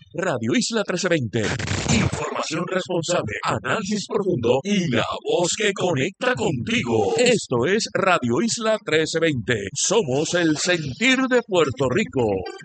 Radio Isla 1320. Información responsable, análisis profundo y la voz que conecta contigo. Esto es Radio Isla 1320. Somos el sentir de Puerto Rico.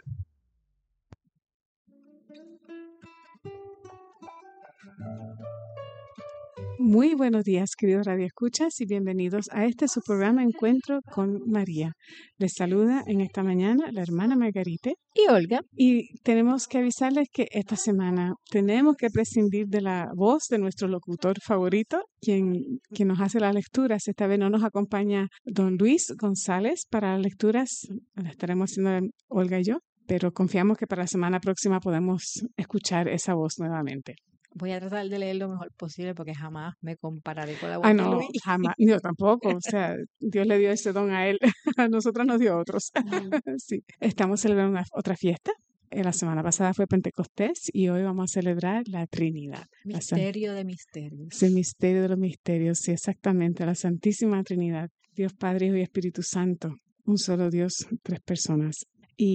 Muy buenos días, queridos radioescuchas, y bienvenidos a su programa Encuentro con María. Les saluda en esta mañana la hermana Margarite y Olga. Y tenemos que avisarles que esta semana tenemos que prescindir de la voz de nuestro locutor favorito, quien nos hace las lecturas. Esta vez no nos acompaña don Luis González para las lecturas, las estaremos haciendo Olga y yo, pero confiamos que para la semana próxima podemos escuchar esa voz nuevamente. Voy a tratar de leer lo mejor posible porque jamás me compararé con la voz de no, Luis. Jamás, yo tampoco. O sea, Dios le dio ese don a él, a nosotros nos dio otros. Sí. Estamos celebrando otra fiesta. La semana pasada fue Pentecostés y hoy vamos a celebrar la Trinidad. Misterio de misterios. Sí, misterio de los misterios, sí, exactamente. La Santísima Trinidad. Dios Padre, Hijo y Espíritu Santo. Un solo Dios, tres personas.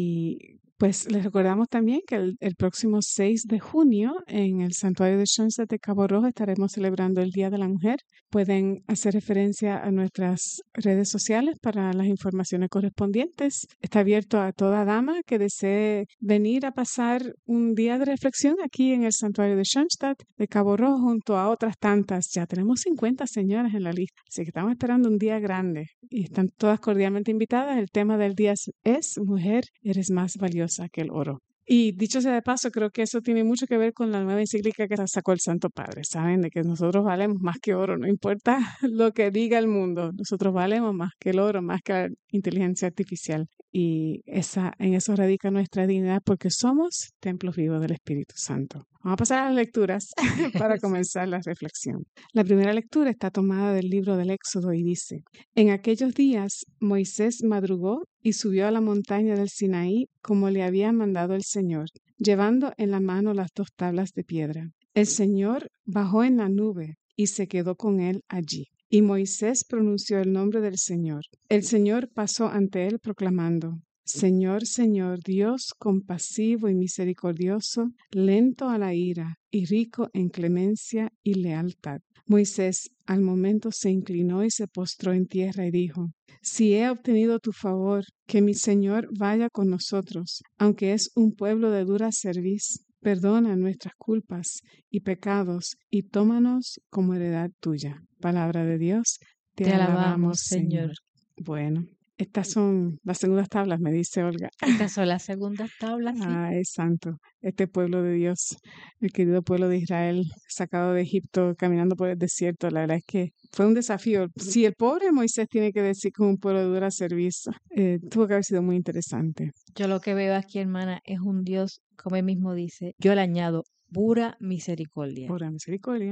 Y pues les recordamos también que el próximo 6 de junio en el Santuario de Schoenstatt de Cabo Rojo estaremos celebrando el Día de la Mujer. Pueden hacer referencia a nuestras redes sociales para las informaciones correspondientes. Está abierto a toda dama que desee venir a pasar un día de reflexión aquí en el Santuario de Schoenstatt de Cabo Rojo junto a otras tantas. Ya tenemos 50 señoras en la lista, así que estamos esperando un día grande y están todas cordialmente invitadas. El tema del día es Mujer, eres más valiosa que el oro. Y dicho sea de paso, creo que eso tiene mucho que ver con la nueva encíclica que sacó el Santo Padre. Saben de que nosotros valemos más que oro, no importa lo que diga el mundo. Nosotros valemos más que el oro, más que la inteligencia artificial. Y en eso radica nuestra dignidad porque somos templos vivos del Espíritu Santo. Vamos a pasar a las lecturas para comenzar la reflexión. La primera lectura está tomada del libro del Éxodo y dice: En aquellos días Moisés madrugó y subió a la montaña del Sinaí como le había mandado el Señor, llevando en la mano las 2 tablas de piedra. El Señor bajó en la nube y se quedó con él allí. Y Moisés pronunció el nombre del Señor. El Señor pasó ante él proclamando: Señor, Señor, Dios compasivo y misericordioso, lento a la ira y rico en clemencia y lealtad. Moisés al momento se inclinó y se postró en tierra y dijo: Si he obtenido tu favor, que mi Señor vaya con nosotros, aunque es un pueblo de dura cerviz. Perdona nuestras culpas y pecados y tómanos como heredad tuya. Palabra de Dios, te alabamos, Señor. Bueno. Estas son las segundas tablas, me dice Olga. Estas son las segundas tablas, sí. Es santo. Este pueblo de Dios, el querido pueblo de Israel, sacado de Egipto, caminando por el desierto, la verdad es que fue un desafío. Si el pobre Moisés tiene que decir que un pueblo de dura cerviz, tuvo que haber sido muy interesante. Yo lo que veo aquí, hermana, es un Dios, como él mismo dice, yo le añado pura misericordia. Pura misericordia.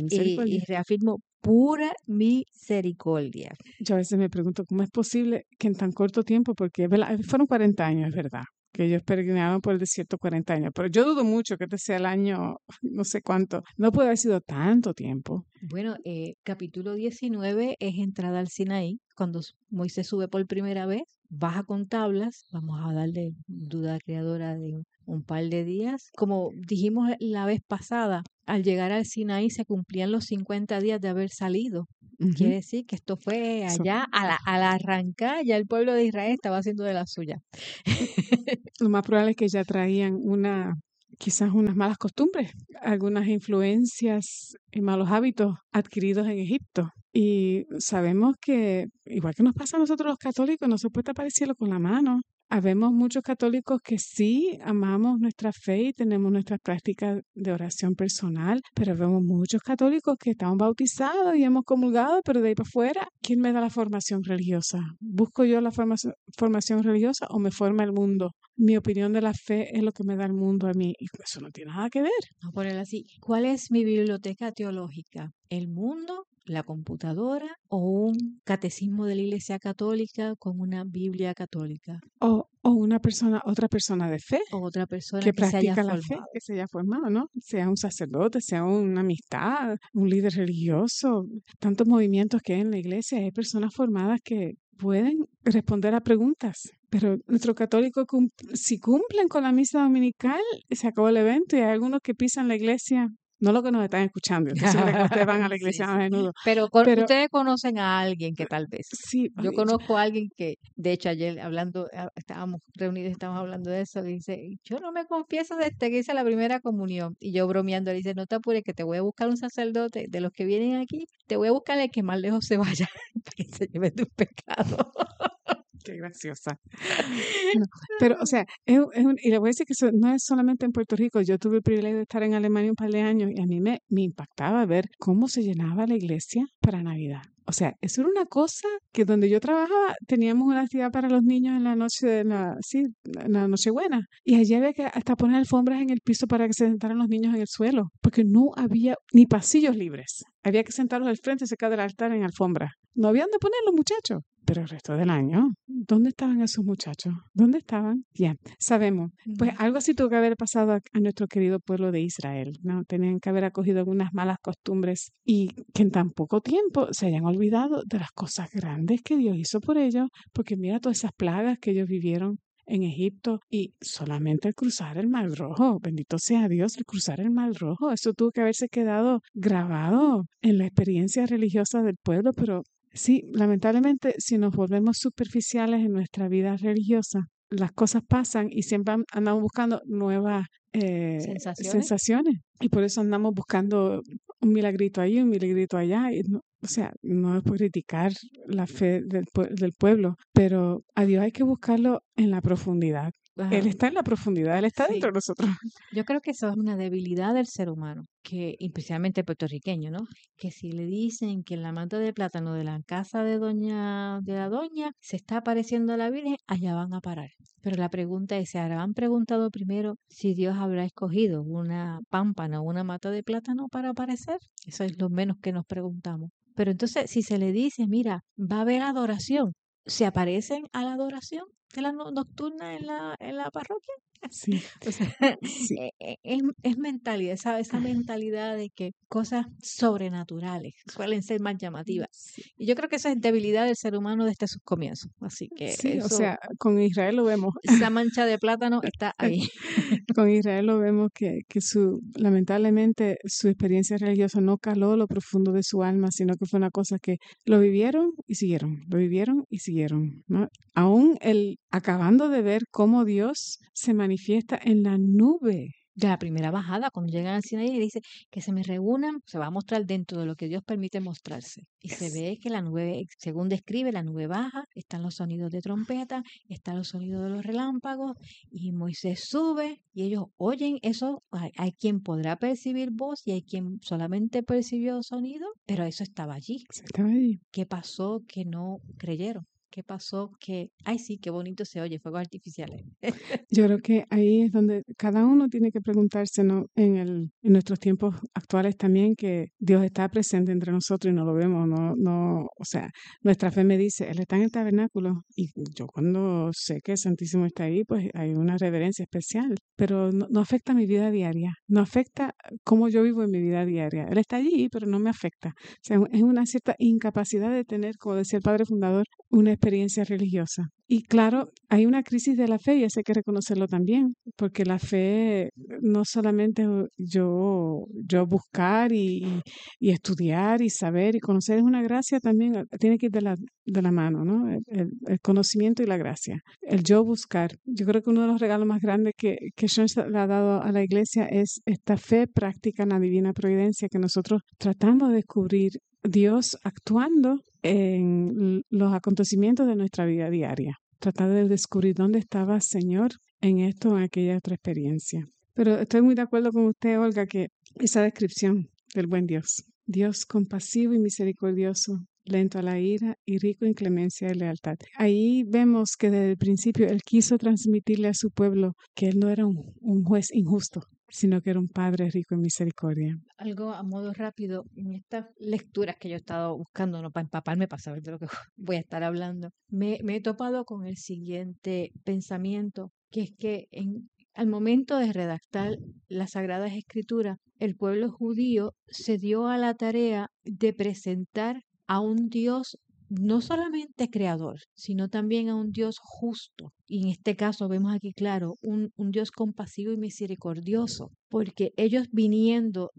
Y reafirmo, pura misericordia. Yo a veces me pregunto cómo es posible que en tan corto tiempo, porque fueron 40 años, es verdad, que ellos peregrinaron por el desierto 40 años, pero yo dudo mucho que este sea el año, no sé cuánto, no puede haber sido tanto tiempo. Bueno, capítulo 19 es entrada al Sinaí, cuando Moisés sube por primera vez, baja con tablas, vamos a darle duda creadora de un par de días. Como dijimos la vez pasada, al llegar al Sinaí se cumplían los 50 días de haber salido. Uh-huh. Quiere decir que esto fue allá, al arrancar, ya el pueblo de Israel estaba haciendo de la suya. Lo más probable es que ya traían quizás unas malas costumbres, algunas influencias y malos hábitos adquiridos en Egipto. Y sabemos que, igual que nos pasa a nosotros los católicos, no se puede tapar el cielo con la mano. Habemos muchos católicos que sí amamos nuestra fe y tenemos nuestras prácticas de oración personal, pero vemos muchos católicos que estamos bautizados y hemos comulgado, pero de ahí para afuera, ¿quién me da la formación religiosa? ¿Busco yo la formación religiosa o me forma el mundo? Mi opinión de la fe es lo que me da el mundo a mí y eso no tiene nada que ver. Vamos a ponerlo así. ¿Cuál es mi biblioteca teológica? ¿El mundo? ¿La computadora o un catecismo de la Iglesia Católica con una Biblia católica? O otra persona de fe. O otra persona que practica la fe, que se haya formado, ¿no? Sea un sacerdote, sea una amistad, un líder religioso. Tantos movimientos que hay en la iglesia. Hay personas formadas que pueden responder a preguntas. Pero nuestros católicos, si cumplen con la misa dominical, se acabó el evento y hay algunos que pisan la iglesia. No lo que nos están escuchando. Yo sé que ustedes van a la Sí, iglesia a sí. menudo. Pero Pero ustedes conocen a alguien que tal vez. sí, Yo conozco a alguien que, de hecho, ayer hablando, estábamos reunidos, estábamos hablando de eso, y dice, yo no me confieso desde que hice la primera comunión. Y yo bromeando, le dice, no te apures, que te voy a buscar un sacerdote de los que vienen aquí, te voy a buscar el que más lejos se vaya, para que se lleve tu pecado. qué graciosa. No, pero, o sea, y le voy a decir que eso no es solamente en Puerto Rico. Yo tuve el privilegio de estar en Alemania un par de años y a mí me impactaba ver cómo se llenaba la iglesia para Navidad. O sea, eso era una cosa que donde yo trabajaba teníamos una actividad para los niños en la noche en la Nochebuena. Y allí había que hasta poner alfombras en el piso para que se sentaran los niños en el suelo, porque no había ni pasillos libres. Había que sentarlos al frente cerca del altar en alfombra. No había dónde poner los muchachos. Pero el resto del año, ¿dónde estaban esos muchachos? ¿Dónde estaban? Ya, sabemos. Pues algo así tuvo que haber pasado a nuestro querido pueblo de Israel, ¿no? Tenían que haber acogido algunas malas costumbres y que en tan poco tiempo se hayan olvidado de las cosas grandes que Dios hizo por ellos, porque mira todas esas plagas que ellos vivieron en Egipto y solamente el cruzar el Mar Rojo, bendito sea Dios, el cruzar el Mar Rojo, eso tuvo que haberse quedado grabado en la experiencia religiosa del pueblo, pero sí, lamentablemente, si nos volvemos superficiales en nuestra vida religiosa, las cosas pasan y siempre andamos buscando nuevas sensaciones. Y por eso andamos buscando un milagrito ahí, un milagrito allá. Y o sea, no es por criticar la fe del pueblo, pero a Dios hay que buscarlo en la profundidad. Él está en la profundidad, Él está dentro de nosotros. Yo creo que eso es una debilidad del ser humano, que especialmente puertorriqueño, ¿no? Que si le dicen que la mata de plátano de la casa de la doña se está apareciendo a la Virgen, allá van a parar. Pero la pregunta es, ¿se habrán preguntado primero si Dios habrá escogido una pámpana o una mata de plátano para aparecer? Eso es lo menos que nos preguntamos. Pero entonces, si se le dice, mira, va a haber adoración, ¿se aparecen a la adoración de la nocturna en la parroquia? Sí, O sea, sí. es mentalidad, esa mentalidad de que cosas sobrenaturales suelen ser más llamativas. Sí. Y yo creo que esa es debilidad del ser humano desde sus comienzos. Así que Sí, o eso, sea, con Israel lo vemos. esa mancha de plátano está ahí. Con Israel lo vemos que lamentablemente su experiencia religiosa no caló lo profundo de su alma, sino que fue una cosa que lo vivieron y siguieron, lo vivieron y siguieron, ¿no? Aún acabando de ver cómo Dios se manifiesta en la nube. De la primera bajada, cuando llegan al Sinaí, y dice que se me reúnan, se va a mostrar dentro de lo que Dios permite mostrarse. Y se ve que la nube, según describe, la nube baja, están los sonidos de trompeta, están los sonidos de los relámpagos, y Moisés sube, y ellos oyen eso. Hay quien podrá percibir voz y hay quien solamente percibió sonido, pero eso estaba allí. Estaba allí. ¿Qué pasó que no creyeron? ¿Qué pasó que, ay sí, qué bonito se oye, fuegos artificiales? Yo creo que ahí es donde cada uno tiene que preguntarse, ¿no? En nuestros tiempos actuales también, que Dios está presente entre nosotros y no lo vemos, o sea, nuestra fe me dice, Él está en el tabernáculo y yo cuando sé que el Santísimo está ahí, pues hay una reverencia especial, pero no afecta mi vida diaria, no afecta cómo yo vivo en mi vida diaria. Él está allí, pero no me afecta. O sea, es una cierta incapacidad de tener, como decía el Padre Fundador, una experiencia religiosa. Y claro, hay una crisis de la fe y eso hay que reconocerlo también, porque la fe no solamente yo buscar y estudiar y saber y conocer, es una gracia también, tiene que ir de la mano, ¿no? El conocimiento y la gracia. El yo buscar. Yo creo que uno de los regalos más grandes que Sean le ha dado a la iglesia es esta fe práctica en la divina providencia, que nosotros tratamos de descubrir Dios actuando en los acontecimientos de nuestra vida diaria. Tratar de descubrir dónde estaba Señor en esto o en aquella otra experiencia. Pero estoy muy de acuerdo con usted, Olga, que esa descripción del buen Dios, Dios compasivo y misericordioso, lento a la ira y rico en clemencia y lealtad. Ahí vemos que desde el principio Él quiso transmitirle a su pueblo que Él no era un juez injusto, sino que era un Padre rico en misericordia. Algo a modo rápido, en estas lecturas que yo he estado buscando, no para empaparme, para saber de lo que voy a estar hablando, me he topado con el siguiente pensamiento, que es que al momento de redactar las Sagradas Escrituras, el pueblo judío se dio a la tarea de presentar a un Dios no solamente creador, sino también a un Dios justo. Y en este caso vemos aquí claro, un Dios compasivo y misericordioso, porque ellos viniendo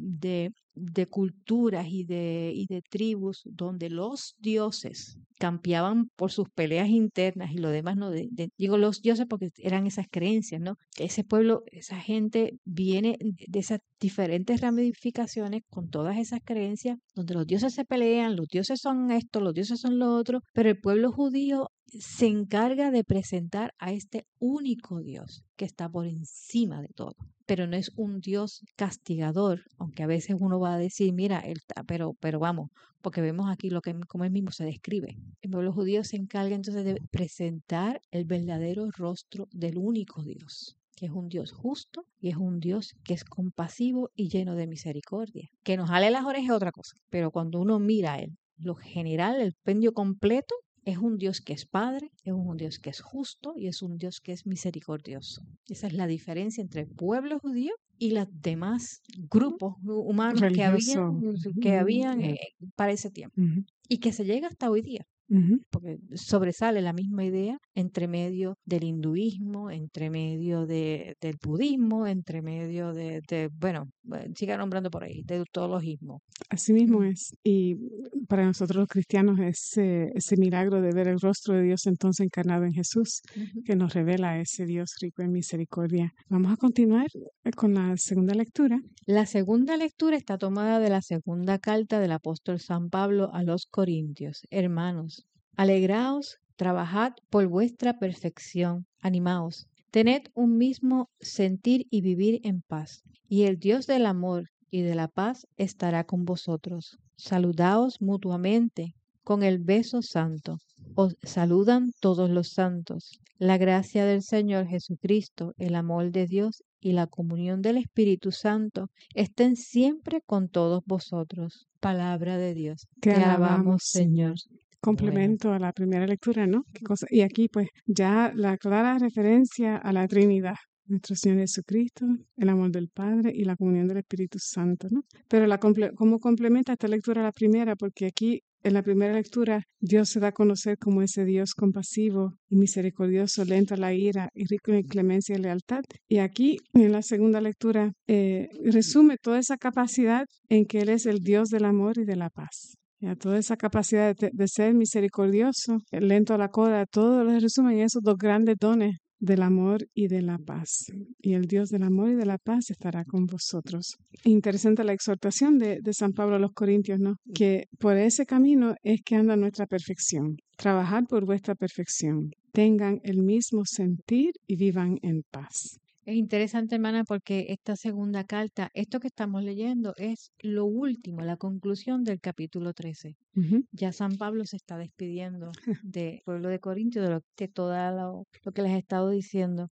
de culturas y de tribus donde los dioses campeaban por sus peleas internas y lo demás, no digo los dioses porque eran esas creencias, ¿no? Ese pueblo, esa gente viene de esas diferentes ramificaciones con todas esas creencias, donde los dioses se pelean, los dioses son esto, los dioses son lo otro, pero el pueblo judío se encarga de presentar a este único Dios que está por encima de todo. Pero no es un Dios castigador, aunque a veces uno va a decir, mira, pero vamos, porque vemos aquí lo que como él mismo se describe. El pueblo judío se encarga entonces de presentar el verdadero rostro del único Dios, que es un Dios justo y es un Dios que es compasivo y lleno de misericordia. Que nos jale las orejas es otra cosa, pero cuando uno mira a él, lo general, el pendio completo, es un Dios que es Padre, es un Dios que es justo y es un Dios que es misericordioso. Esa es la diferencia entre el pueblo judío y los demás grupos humanos Religioso. que habían para ese tiempo. Ujú. Y que se llega hasta hoy día. Ujú. Porque sobresale la misma idea entre medio del hinduismo, entre medio del budismo, entre medio bueno, siga nombrando por ahí, del teologismo. Así mismo es. Y para nosotros los cristianos ese milagro de ver el rostro de Dios entonces encarnado en Jesús, Ujú. que nos revela a ese Dios rico en misericordia. Vamos a continuar con la segunda lectura. La segunda lectura está tomada de la segunda carta del apóstol San Pablo a los Corintios. Hermanos, alegraos, trabajad por vuestra perfección, animaos, tened un mismo sentir y vivir en paz. Y el Dios del amor y de la paz estará con vosotros. Saludaos mutuamente con el beso santo. Os saludan todos los santos. La gracia del Señor Jesucristo, el amor de Dios y la comunión del Espíritu Santo estén siempre con todos vosotros. Palabra de Dios. Te alabamos, Señor. Complemento a la primera lectura, ¿no? ¿Qué cosa? Y aquí pues ya la clara referencia a la Trinidad. Nuestro Señor Jesucristo, el amor del Padre y la comunión del Espíritu Santo, ¿no? Pero ¿cómo complementa esta lectura a la primera? Porque aquí en la primera lectura Dios se da a conocer como ese Dios compasivo y misericordioso, lento a la ira y rico en clemencia y lealtad. Y aquí en la segunda lectura resume toda esa capacidad en que Él es el Dios del amor y de la paz. Ya, toda esa capacidad de ser misericordioso, lento a la coda, todo lo resume en esos dos grandes dones del amor y de la paz. Y el Dios del amor y de la paz estará con vosotros. Interesante la exhortación de San Pablo a los Corintios, ¿no? Que por ese camino es que anda nuestra perfección. Trabajad por vuestra perfección. Tengan el mismo sentir y vivan en paz. Es interesante, hermana, porque esta segunda carta, esto que estamos leyendo es lo último, la conclusión del capítulo 13. Uh-huh. Ya San Pablo se está despidiendo del pueblo de Corintio, de todo lo que les he estado diciendo.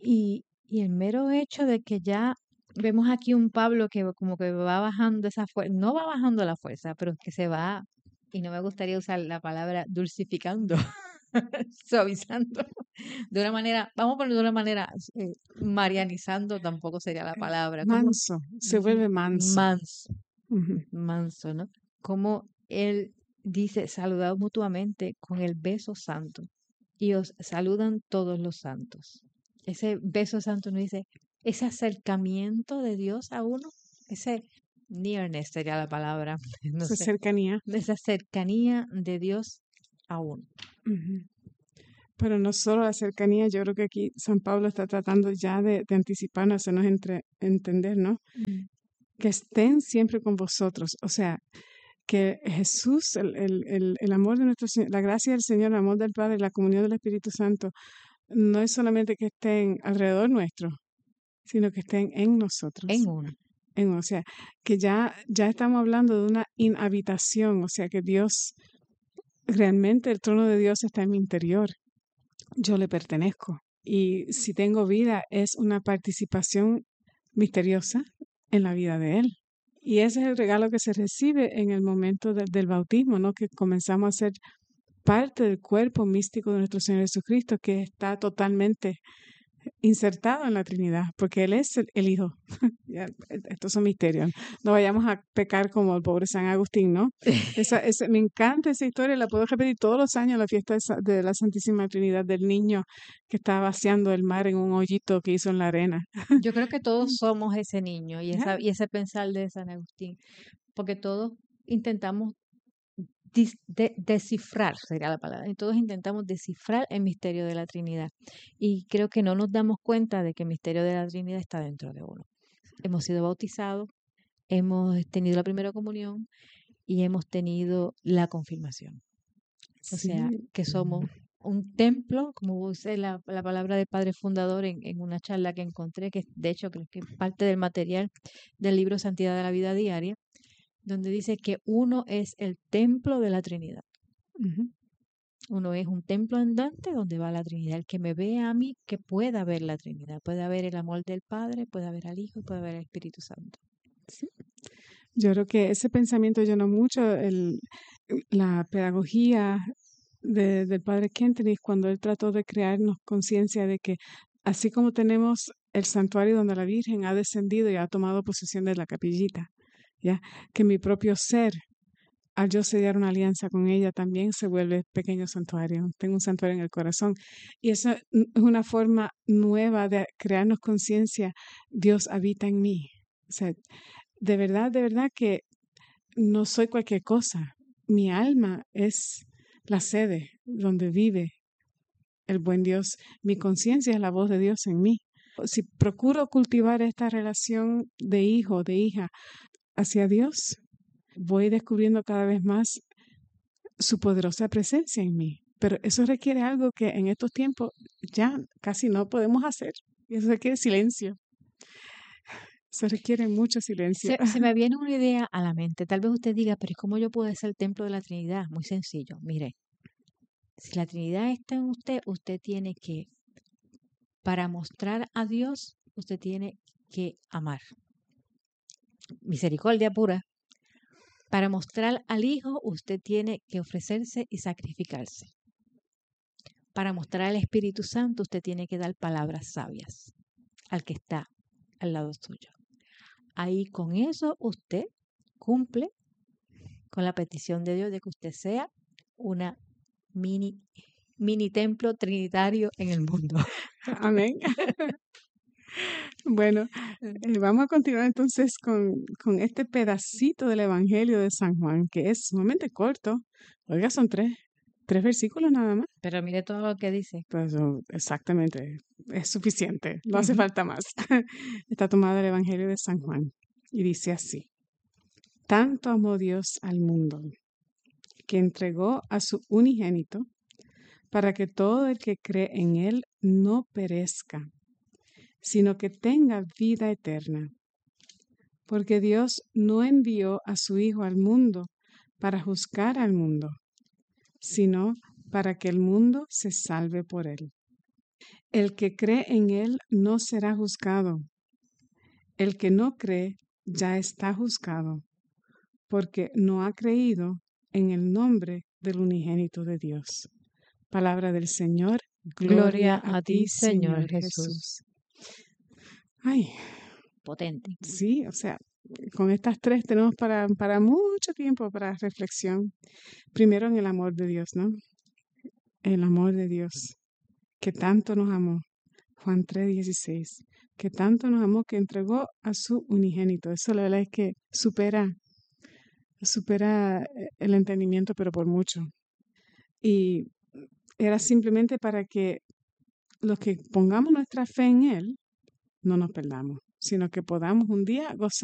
Y el mero hecho de que ya vemos aquí un Pablo que como que va bajando esa fuerza, no va bajando la fuerza, pero que se va, y no me gustaría usar la palabra dulcificando, suavizando, de una manera, vamos a ponerlo de una manera, marianizando tampoco sería la palabra. Manso, se vuelve manso. Manso, Uh-huh. manso, ¿no? Como él dice, saludaos mutuamente con el beso santo y os saludan todos los santos. Ese beso santo nos dice, ese acercamiento de Dios a uno, ese nearness sería la palabra, no Esa sé, cercanía. esa cercanía de Dios a uno. Uh-huh. Pero no solo la cercanía, yo creo que aquí San Pablo está tratando ya de anticiparnos, hacernos entender, ¿no? Que estén siempre con vosotros, o sea, que Jesús, el amor de nuestro Señor, la gracia del Señor, el amor del Padre, la comunión del Espíritu Santo, no es solamente que estén alrededor nuestro, sino que estén en nosotros. En uno. O sea, que ya estamos hablando de una inhabitación, o sea, que Dios, realmente el trono de Dios está en mi interior. Yo le pertenezco. Y si tengo vida, es una participación misteriosa en la vida de Él. Y ese es el regalo que se recibe en el momento del bautismo, ¿no? Que comenzamos a ser parte del cuerpo místico de nuestro Señor Jesucristo, que está totalmente insertado en la Trinidad, porque Él es el Hijo. Ya, estos son misterios. No vayamos a pecar como el pobre San Agustín, ¿no? Me encanta esa historia, la puedo repetir todos los años, la fiesta de la Santísima Trinidad, del niño que está vaciando el mar en un hoyito que hizo en la arena. Yo creo que todos somos ese niño y Ya. ese pensar de San Agustín, porque todos intentamos descifrar, sería la palabra, y todos intentamos descifrar el misterio de la Trinidad. Y creo que no nos damos cuenta de que el misterio de la Trinidad está dentro de uno. Hemos sido bautizados, hemos tenido la primera comunión y hemos tenido la confirmación. O sea, Sí. que somos un templo, como usé la palabra del padre fundador en una charla que encontré, que de hecho creo que es parte del material del libro Santidad de la Vida Diaria, donde dice que uno es el templo de la Trinidad. Ujú. Uno es un templo andante donde va la Trinidad. El que me vea a mí, que pueda ver la Trinidad. Pueda ver el amor del Padre, pueda ver al Hijo y pueda ver al Espíritu Santo. Sí. Yo creo que ese pensamiento llenó mucho la pedagogía del padre Kentenich cuando él trató de crearnos conciencia de que así como tenemos el santuario donde la Virgen ha descendido y ha tomado posesión de la capillita, ya que mi propio ser, al yo sellar una alianza con ella, también se vuelve pequeño santuario. Tengo un santuario en el corazón. Y eso es una forma nueva de crearnos conciencia. Dios habita en mí. O sea, de verdad que no soy cualquier cosa. Mi alma es la sede donde vive el buen Dios. Mi conciencia es la voz de Dios en mí. Si procuro cultivar esta relación de hijo, de hija hacia Dios, voy descubriendo cada vez más su poderosa presencia en mí. Pero eso requiere algo que en estos tiempos ya casi no podemos hacer. Y eso requiere silencio. Se requiere mucho silencio. Se me viene una idea a la mente. Tal vez usted diga, pero ¿cómo yo puedo ser el templo de la Trinidad? Muy sencillo. Mire, si la Trinidad está en usted, usted tiene que, para mostrar a Dios, usted tiene que amar. Misericordia pura. Para mostrar al Hijo, usted tiene que ofrecerse y sacrificarse. Para mostrar al Espíritu Santo, usted tiene que dar palabras sabias al que está al lado suyo. Ahí con eso usted cumple con la petición de Dios de que usted sea una mini templo trinitario en el mundo. Amén. Bueno, vamos a continuar entonces con este pedacito del Evangelio de San Juan, que es sumamente corto. Oiga, son tres versículos nada más. Pero mire todo lo que dice. Pues exactamente, es suficiente, no hace falta más. Está tomado el Evangelio de San Juan y dice así: tanto amó Dios al mundo, que entregó a su unigénito, para que todo el que cree en él no perezca, sino que tenga vida eterna. Porque Dios no envió a su Hijo al mundo para juzgar al mundo, sino para que el mundo se salve por él. El que cree en él no será juzgado. El que no cree ya está juzgado, porque no ha creído en el nombre del unigénito de Dios. Palabra del Señor. Gloria a ti, Señor Jesús. Ay, potente. Sí, o sea, con estas tres tenemos para mucho tiempo para reflexión. Primero en el amor de Dios, ¿no? El amor de Dios, que tanto nos amó. Juan 3:16, que tanto nos amó que entregó a su unigénito. Eso la verdad es que supera el entendimiento, pero por mucho. Y era simplemente para que los que pongamos nuestra fe en Él, no nos perdamos, sino que podamos un día gozar